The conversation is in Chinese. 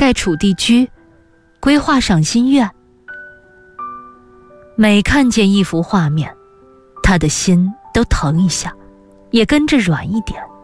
盖楚地居，规划赏心院。每看见一幅画面，他的心都疼一下，也跟着软一点。